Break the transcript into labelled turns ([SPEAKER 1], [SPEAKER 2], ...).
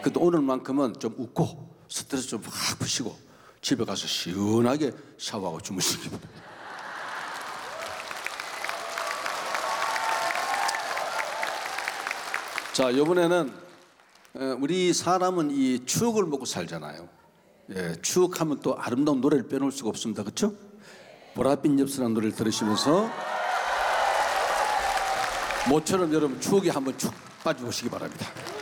[SPEAKER 1] 근데 오늘만큼은 좀 웃고 스트레스 좀 확 푸시고 집에 가서 시원하게 샤워하고 주무시기 바랍니다. 자, 이번에는 우리 사람은 이 추억을 먹고 살잖아요. 예, 추억하면 또 아름다운 노래를 빼놓을 수가 없습니다. 그렇죠? 보랏빛 엽서라는 노래를 들으시면서 모처럼 여러분 추억에 한번 쭉 빠져보시기 바랍니다.